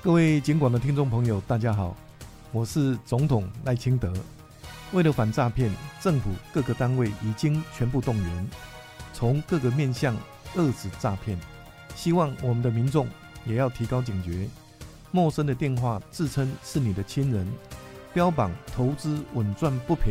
各位警广的听众朋友，大家好，我是总统赖清德。为了反诈骗，政府各个单位已经全部动员，从各个面向遏止诈骗。希望我们的民众也要提高警觉，陌生的电话自称是你的亲人，标榜投资稳赚不赔。